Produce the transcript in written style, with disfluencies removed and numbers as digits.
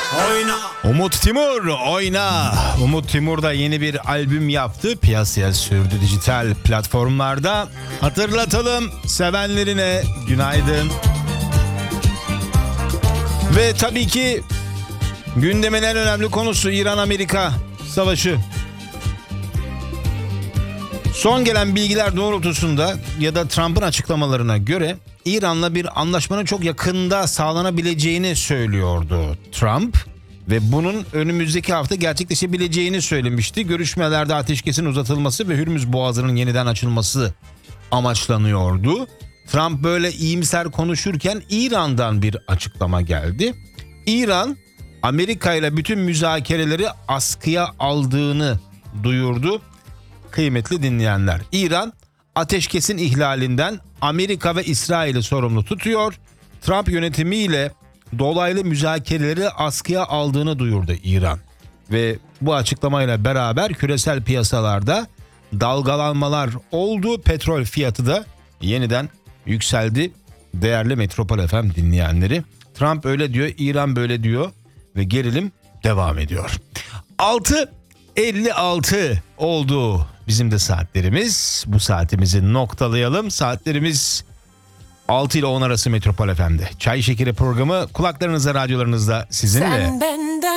Umut Timur oyna. Umut Timur da yeni bir albüm yaptı. Piyasaya sürdü dijital platformlarda. Hatırlatalım sevenlerine günaydın. Ve tabii ki gündemin en önemli konusu İran-Amerika savaşı. Son gelen bilgiler doğrultusunda ya da Trump'ın açıklamalarına göre İran'la bir anlaşmanın çok yakında sağlanabileceğini söylüyordu Trump. Ve bunun önümüzdeki hafta gerçekleşebileceğini söylemişti. Görüşmelerde ateşkesin uzatılması ve Hürmüz Boğazı'nın yeniden açılması amaçlanıyordu. Trump böyle iyimser konuşurken İran'dan bir açıklama geldi. İran, Amerika ile bütün müzakereleri askıya aldığını duyurdu. Kıymetli dinleyenler, İran ateşkesin ihlalinden Amerika ve İsrail'i sorumlu tutuyor. Trump yönetimiyle dolaylı müzakereleri askıya aldığını duyurdu İran. Ve bu açıklamayla beraber küresel piyasalarda dalgalanmalar oldu. Petrol fiyatı da yeniden yükseldi. Değerli Metropol FM dinleyenleri, Trump öyle diyor, İran böyle diyor ve gerilim devam ediyor. 6:56 oldu bizim de saatlerimiz. Bu saatimizi noktalayalım. Saatlerimiz 6 ile 10 arası Metropol FM'de. Çay Şekeri programı kulaklarınızda, radyolarınızda sizinle.